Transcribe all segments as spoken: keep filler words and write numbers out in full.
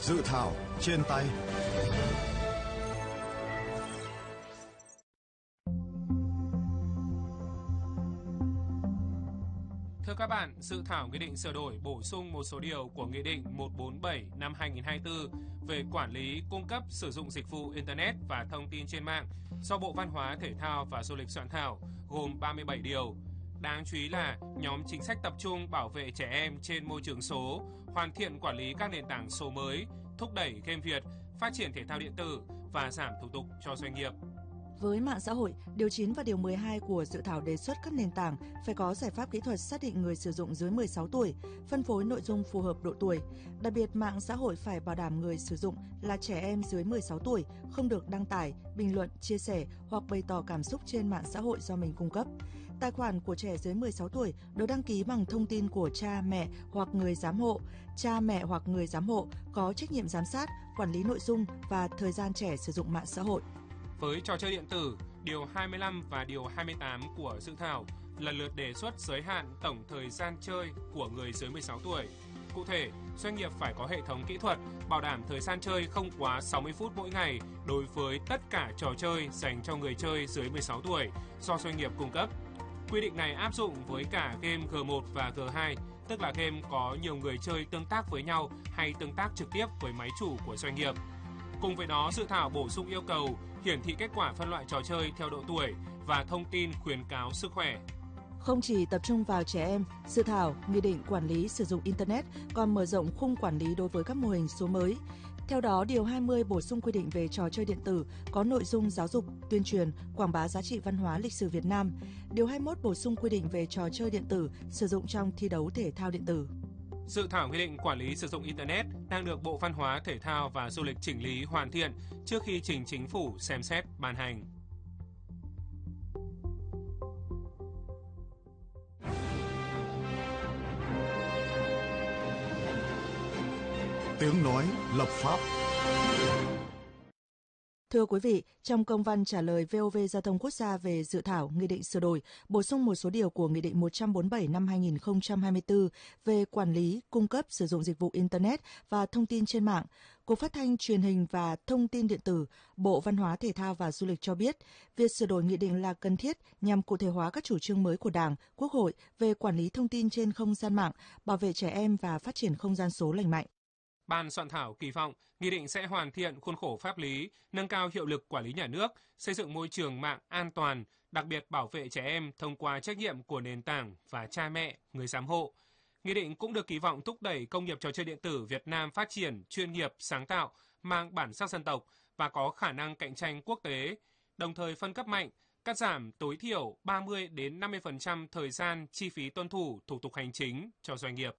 Dự thảo trên tay. Thưa các bạn, dự thảo nghị định sửa đổi bổ sung một số điều của Nghị định một trăm bốn mươi bảy năm hai nghìn không trăm hai mươi tư về quản lý cung cấp sử dụng dịch vụ Internet và thông tin trên mạng do Bộ Văn hóa, Thể thao và Du lịch soạn thảo, gồm ba mươi bảy điều. Đáng chú ý là nhóm chính sách tập trung bảo vệ trẻ em trên môi trường số, hoàn thiện quản lý các nền tảng số mới, thúc đẩy game Việt, phát triển thể thao điện tử và giảm thủ tục cho doanh nghiệp. Với mạng xã hội, điều chín và điều mười hai của dự thảo đề xuất các nền tảng phải có giải pháp kỹ thuật xác định người sử dụng dưới mười sáu tuổi, phân phối nội dung phù hợp độ tuổi. Đặc biệt, mạng xã hội phải bảo đảm người sử dụng là trẻ em dưới mười sáu tuổi, không được đăng tải, bình luận, chia sẻ hoặc bày tỏ cảm xúc trên mạng xã hội do mình cung cấp. Tài khoản của trẻ dưới mười sáu tuổi được đăng ký bằng thông tin của cha, mẹ hoặc người giám hộ. Cha, mẹ hoặc người giám hộ có trách nhiệm giám sát, quản lý nội dung và thời gian trẻ sử dụng mạng xã hội. Với trò chơi điện tử, điều hai mươi lăm và điều hai mươi tám của dự thảo lần lượt đề xuất giới hạn tổng thời gian chơi của người dưới mười sáu tuổi. Cụ thể, doanh nghiệp phải có hệ thống kỹ thuật bảo đảm thời gian chơi không quá sáu mươi phút mỗi ngày đối với tất cả trò chơi dành cho người chơi dưới mười sáu tuổi do doanh nghiệp cung cấp. Quy định này áp dụng với cả game G một và G hai, tức là game có nhiều người chơi tương tác với nhau hay tương tác trực tiếp với máy chủ của doanh nghiệp. Cùng với đó, dự thảo bổ sung yêu cầu hiển thị kết quả phân loại trò chơi theo độ tuổi và thông tin khuyến cáo sức khỏe. Không chỉ tập trung vào trẻ em, dự thảo nghị định quản lý sử dụng Internet còn mở rộng khung quản lý đối với các mô hình số mới. Theo đó, điều hai mươi bổ sung quy định về trò chơi điện tử có nội dung giáo dục, tuyên truyền, quảng bá giá trị văn hóa lịch sử Việt Nam. Điều hai mươi mốt bổ sung quy định về trò chơi điện tử sử dụng trong thi đấu thể thao điện tử. Dự thảo nghị định quản lý sử dụng Internet đang được Bộ Văn hóa, Thể thao và Du lịch chỉnh lý hoàn thiện trước khi trình Chính phủ xem xét ban hành. Tiếng nói lập pháp. Thưa quý vị, trong công văn trả lời vê o vê Giao thông Quốc gia về dự thảo nghị định sửa đổi, bổ sung một số điều của Nghị định một trăm bốn mươi bảy năm hai nghìn không trăm hai mươi tư về quản lý, cung cấp, sử dụng dịch vụ Internet và thông tin trên mạng, Cục Phát thanh, Truyền hình và Thông tin điện tử, Bộ Văn hóa, Thể thao và Du lịch cho biết, việc sửa đổi nghị định là cần thiết nhằm cụ thể hóa các chủ trương mới của Đảng, Quốc hội về quản lý thông tin trên không gian mạng, bảo vệ trẻ em và phát triển không gian số lành mạnh. Ban soạn thảo kỳ vọng nghị định sẽ hoàn thiện khuôn khổ pháp lý, nâng cao hiệu lực quản lý nhà nước, xây dựng môi trường mạng an toàn, đặc biệt bảo vệ trẻ em thông qua trách nhiệm của nền tảng và cha mẹ, người giám hộ. Nghị định cũng được kỳ vọng thúc đẩy công nghiệp trò chơi điện tử Việt Nam phát triển chuyên nghiệp, sáng tạo, mang bản sắc dân tộc và có khả năng cạnh tranh quốc tế, đồng thời phân cấp mạnh, cắt giảm tối thiểu ba mươi đến năm mươi phần trăm thời gian chi phí tuân thủ thủ tục hành chính cho doanh nghiệp.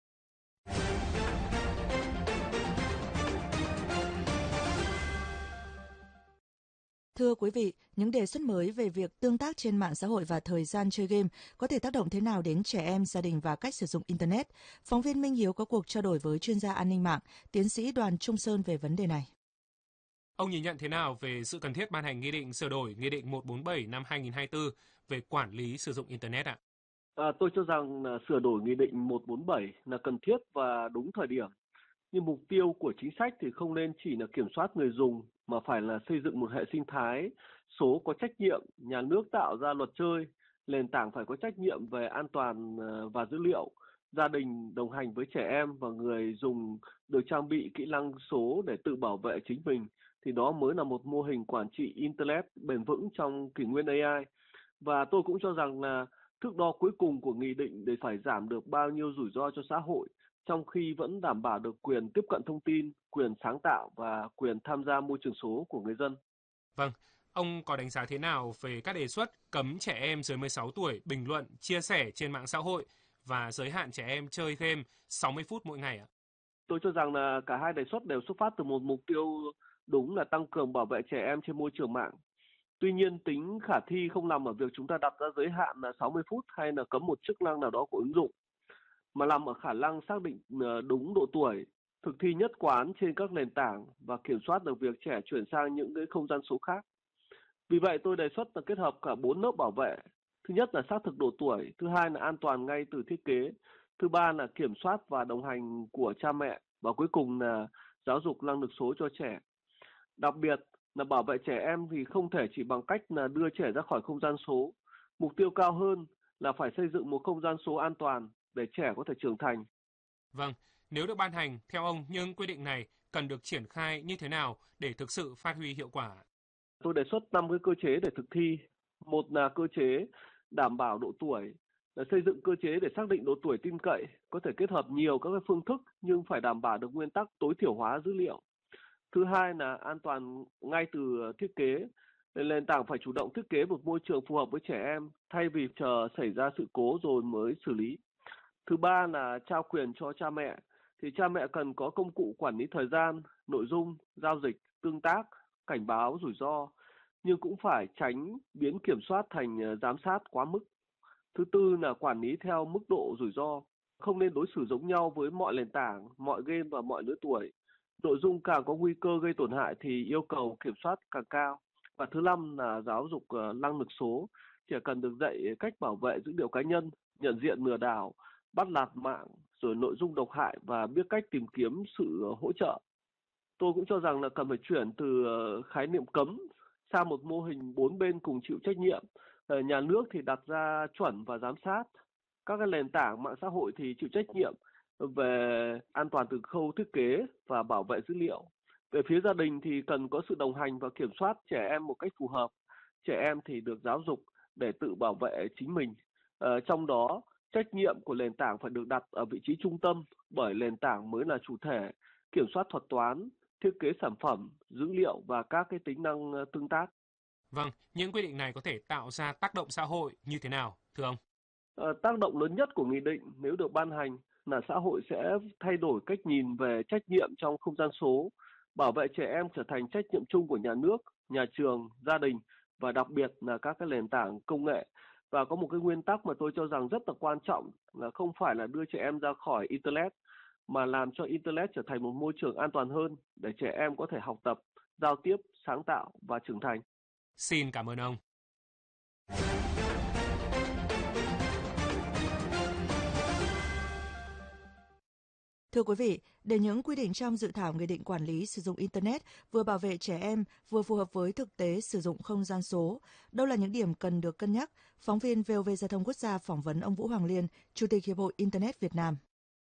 Thưa quý vị, những đề xuất mới về việc tương tác trên mạng xã hội và thời gian chơi game có thể tác động thế nào đến trẻ em, gia đình và cách sử dụng Internet? Phóng viên Minh Hiếu có cuộc trao đổi với chuyên gia an ninh mạng, tiến sĩ Đoàn Trung Sơn về vấn đề này. Ông nhìn nhận thế nào về sự cần thiết ban hành nghị định sửa đổi Nghị định một trăm bốn mươi bảy năm hai nghìn không trăm hai mươi tư về quản lý sử dụng Internet ạ? À, tôi cho rằng là sửa đổi Nghị định một trăm bốn mươi bảy là cần thiết và đúng thời điểm. Nhưng mục tiêu của chính sách thì không nên chỉ là kiểm soát người dùng, mà phải là xây dựng một hệ sinh thái số có trách nhiệm, nhà nước tạo ra luật chơi, nền tảng phải có trách nhiệm về an toàn và dữ liệu, gia đình đồng hành với trẻ em và người dùng được trang bị kỹ năng số để tự bảo vệ chính mình, thì đó mới là một mô hình quản trị Internet bền vững trong kỷ nguyên a i. Và tôi cũng cho rằng là thước đo cuối cùng của nghị định để phải giảm được bao nhiêu rủi ro cho xã hội, trong khi vẫn đảm bảo được quyền tiếp cận thông tin, quyền sáng tạo và quyền tham gia môi trường số của người dân. Vâng, ông có đánh giá thế nào về các đề xuất cấm trẻ em dưới mười sáu tuổi bình luận, chia sẻ trên mạng xã hội và giới hạn trẻ em chơi game sáu mươi phút mỗi ngày ạ? Tôi cho rằng là cả hai đề xuất đều xuất phát từ một mục tiêu đúng là tăng cường bảo vệ trẻ em trên môi trường mạng. Tuy nhiên, tính khả thi không nằm ở việc chúng ta đặt ra giới hạn là sáu mươi phút hay là cấm một chức năng nào đó của ứng dụng, mà nằm ở khả năng xác định đúng độ tuổi, thực thi nhất quán trên các nền tảng và kiểm soát được việc trẻ chuyển sang những cái không gian số khác. Vì vậy, tôi đề xuất là kết hợp cả bốn lớp bảo vệ. Thứ nhất là xác thực độ tuổi, thứ hai là an toàn ngay từ thiết kế, thứ ba là kiểm soát và đồng hành của cha mẹ, và cuối cùng là giáo dục năng lực số cho trẻ. Đặc biệt là bảo vệ trẻ em thì không thể chỉ bằng cách là đưa trẻ ra khỏi không gian số. Mục tiêu cao hơn là phải xây dựng một không gian số an toàn để trẻ có thể trưởng thành. Vâng, nếu được ban hành, theo ông, những quy định này cần được triển khai như thế nào để thực sự phát huy hiệu quả? Tôi đề xuất năm cái cơ chế để thực thi. Một là cơ chế đảm bảo độ tuổi, là xây dựng cơ chế để xác định độ tuổi tin cậy, có thể kết hợp nhiều các cái phương thức nhưng phải đảm bảo được nguyên tắc tối thiểu hóa dữ liệu. Thứ hai là an toàn ngay từ thiết kế. Nền tảng phải chủ động thiết kế một môi trường phù hợp với trẻ em thay vì chờ xảy ra sự cố rồi mới xử lý. Thứ ba là trao quyền cho cha mẹ. Thì cha mẹ cần có công cụ quản lý thời gian, nội dung, giao dịch, tương tác, cảnh báo rủi ro, nhưng cũng phải tránh biến kiểm soát thành giám sát quá mức. Thứ tư là quản lý theo mức độ rủi ro, không nên đối xử giống nhau với mọi nền tảng, mọi game và mọi lứa tuổi. Nội dung càng có nguy cơ gây tổn hại thì yêu cầu kiểm soát càng cao. Và thứ năm là giáo dục năng lực số, trẻ cần được dạy cách bảo vệ dữ liệu cá nhân, nhận diện lừa đảo, bắt nạt mạng, rồi nội dung độc hại và biết cách tìm kiếm sự hỗ trợ. Tôi cũng cho rằng là cần phải chuyển từ khái niệm cấm sang một mô hình bốn bên cùng chịu trách nhiệm. Nhà nước thì đặt ra chuẩn và giám sát, các cái nền tảng mạng xã hội thì chịu trách nhiệm về an toàn từ khâu thiết kế và bảo vệ dữ liệu. Về phía gia đình thì cần có sự đồng hành và kiểm soát trẻ em một cách phù hợp. Trẻ em thì được giáo dục để tự bảo vệ chính mình. Ờ, trong đó, trách nhiệm của nền tảng phải được đặt ở vị trí trung tâm bởi nền tảng mới là chủ thể, kiểm soát thuật toán, thiết kế sản phẩm, dữ liệu và các cái tính năng tương tác. Vâng, những quy định này có thể tạo ra tác động xã hội như thế nào, thưa ông? Ờ, tác động lớn nhất của nghị định nếu được ban hành là xã hội sẽ thay đổi cách nhìn về trách nhiệm trong không gian số, bảo vệ trẻ em trở thành trách nhiệm chung của nhà nước, nhà trường, gia đình và đặc biệt là các cái nền tảng công nghệ. Và có một cái nguyên tắc mà tôi cho rằng rất là quan trọng là không phải là đưa trẻ em ra khỏi Internet, mà làm cho Internet trở thành một môi trường an toàn hơn để trẻ em có thể học tập, giao tiếp, sáng tạo và trưởng thành. Xin cảm ơn ông. Thưa quý vị, để những quy định trong dự thảo Nghị định quản lý sử dụng Internet vừa bảo vệ trẻ em, vừa phù hợp với thực tế sử dụng không gian số, đâu là những điểm cần được cân nhắc? Phóng viên vê o vê Giao thông Quốc gia phỏng vấn ông Vũ Hoàng Liên, Chủ tịch Hiệp hội Internet Việt Nam.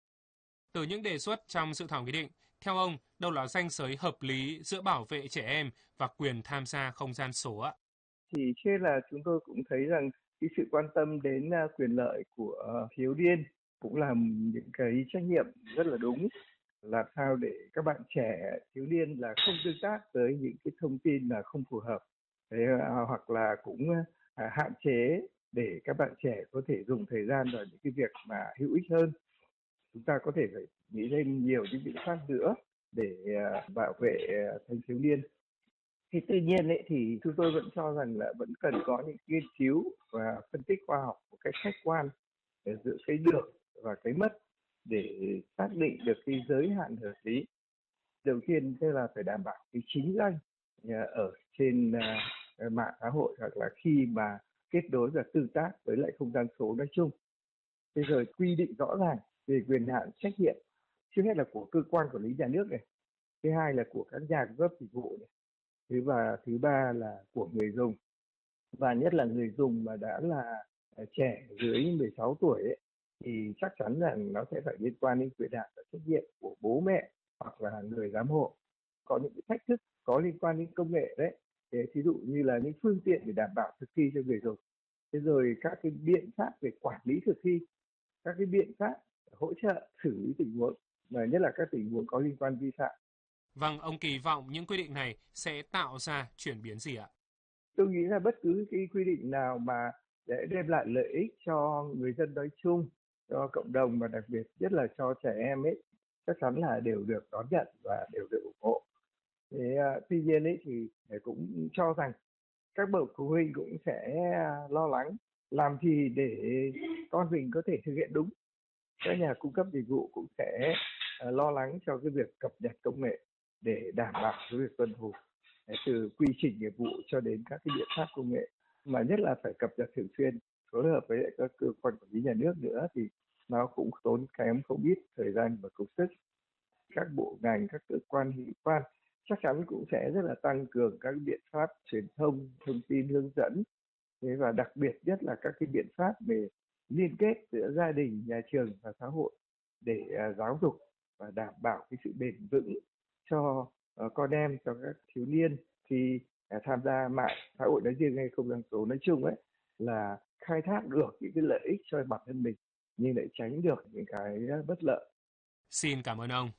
Từ những đề xuất trong dự thảo nghị định, theo ông, đâu là ranh giới hợp lý giữa bảo vệ trẻ em và quyền tham gia không gian số ạ? Thì trên là chúng tôi cũng thấy rằng cái sự quan tâm đến quyền lợi của thiếu niên cũng là những cái trách nhiệm rất là đúng, làm sao để các bạn trẻ thiếu niên là không tương tác với những cái thông tin là không phù hợp. Thế, hoặc là cũng à, hạn chế để các bạn trẻ có thể dùng thời gian vào những cái việc mà hữu ích hơn. Chúng ta có thể phải nghĩ thêm nhiều những biện pháp nữa để à, bảo vệ à, thanh thiếu niên. Thì tuy nhiên ấy, thì chúng tôi vẫn cho rằng là vẫn cần có những nghiên cứu và phân tích khoa học một cách khách quan để giữa cái được và cái mất để xác định được cái giới hạn hợp lý. Đầu tiên tức là phải đảm bảo cái chính danh ở trên uh, mạng xã hội hoặc là khi mà kết nối và tương tác với lại không gian số nói chung. Thế rồi quy định rõ ràng về quyền hạn trách nhiệm, trước hết là của cơ quan quản lý nhà nước này, thứ hai là của các nhà cung cấp dịch vụ này, thứ và thứ ba là của người dùng, và nhất là người dùng mà đã là trẻ dưới mười sáu tuổi ấy, thì chắc chắn rằng nó sẽ phải liên quan đến quyền hạn và trách nhiệm của bố mẹ hoặc là người giám hộ. Có những cái thách thức có liên quan đến công nghệ đấy, ví dụ như là những phương tiện để đảm bảo thực thi cho người dùng, thế rồi các cái biện pháp về quản lý thực thi, các cái biện pháp hỗ trợ xử lý tình huống, và nhất là các tình huống có liên quan vi phạm. Vâng, ông kỳ vọng những quy định này sẽ tạo ra chuyển biến gì ạ? Tôi nghĩ là bất cứ cái quy định nào mà để đem lại lợi ích cho người dân nói chung, cho cộng đồng và đặc biệt nhất là cho trẻ em ấy, chắc chắn là đều được đón nhận và đều được ủng hộ. Thế, uh, tuy nhiên ấy thì cũng cho rằng các bậc phụ huynh cũng sẽ lo lắng làm gì để con mình có thể thực hiện đúng. Các nhà cung cấp dịch vụ cũng sẽ uh, lo lắng cho cái việc cập nhật công nghệ để đảm bảo cái việc tuân thủ từ quy trình nghiệp vụ cho đến các cái biện pháp công nghệ, mà nhất là phải cập nhật thường xuyên, phối hợp với các cơ quan quản lý nhà nước nữa, thì nó cũng tốn kém không ít thời gian và công sức. các bộ ngành, các cơ quan hữu quan chắc chắn cũng sẽ rất là tăng cường các biện pháp truyền thông, thông tin hướng dẫn. Thế và đặc biệt nhất là các cái biện pháp về liên kết giữa gia đình, nhà trường và xã hội để uh, giáo dục và đảm bảo cái sự bền vững cho uh, con em, cho các thiếu niên khi uh, tham gia mạng xã hội nói riêng hay không gian số nói chung ấy, là khai thác được những cái lợi ích cho bản thân mình nhưng lại tránh được những cái bất lợi. Xin cảm ơn ông.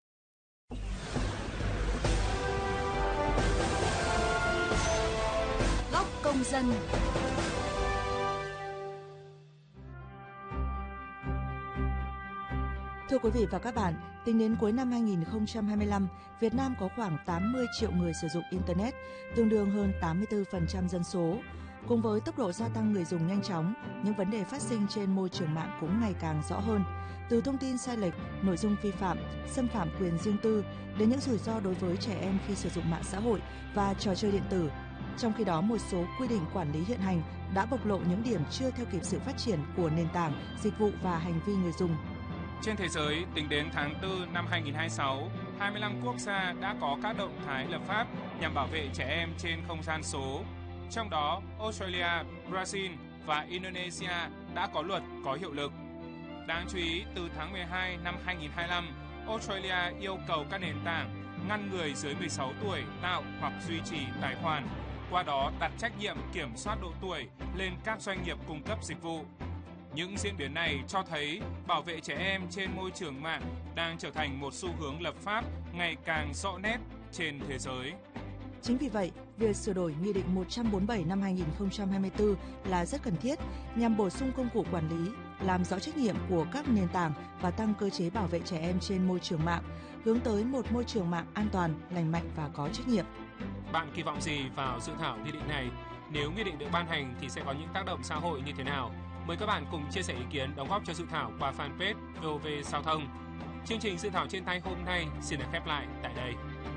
Góc công dân. Thưa quý vị và các bạn, tính đến cuối năm hai nghìn không trăm hai mươi lăm, Việt Nam có khoảng tám mươi triệu người sử dụng Internet, tương đương hơn tám mươi tư phần trăm dân số. Cùng với tốc độ gia tăng người dùng nhanh chóng, những vấn đề phát sinh trên môi trường mạng cũng ngày càng rõ hơn. Từ thông tin sai lệch, nội dung vi phạm, xâm phạm quyền riêng tư, đến những rủi ro đối với trẻ em khi sử dụng mạng xã hội và trò chơi điện tử. Trong khi đó, một số quy định quản lý hiện hành đã bộc lộ những điểm chưa theo kịp sự phát triển của nền tảng, dịch vụ và hành vi người dùng. Trên thế giới, tính đến tháng tư năm hai nghìn không trăm hai mươi sáu, hai mươi lăm quốc gia đã có các động thái lập pháp nhằm bảo vệ trẻ em trên không gian số. Trong đó, Australia, Brazil và Indonesia đã có luật có hiệu lực. Đáng chú ý, từ tháng mười hai năm hai nghìn không trăm hai mươi lăm, Australia yêu cầu các nền tảng ngăn người dưới mười sáu tuổi tạo hoặc duy trì tài khoản, qua đó đặt trách nhiệm kiểm soát độ tuổi lên các doanh nghiệp cung cấp dịch vụ. Những diễn biến này cho thấy bảo vệ trẻ em trên môi trường mạng đang trở thành một xu hướng lập pháp ngày càng rõ nét trên thế giới. Chính vì vậy, việc sửa đổi Nghị định một trăm bốn mươi bảy năm hai nghìn không trăm hai mươi tư là rất cần thiết nhằm bổ sung công cụ quản lý, làm rõ trách nhiệm của các nền tảng và tăng cơ chế bảo vệ trẻ em trên môi trường mạng, hướng tới một môi trường mạng an toàn, lành mạnh và có trách nhiệm. Bạn kỳ vọng gì vào dự thảo nghị định này? Nếu nghị định được ban hành thì sẽ có những tác động xã hội như thế nào? Mời các bạn cùng chia sẻ ý kiến, đóng góp cho dự thảo qua fanpage vê o vê Giao thông. Chương trình dự thảo trên tay hôm nay xin được khép lại tại đây.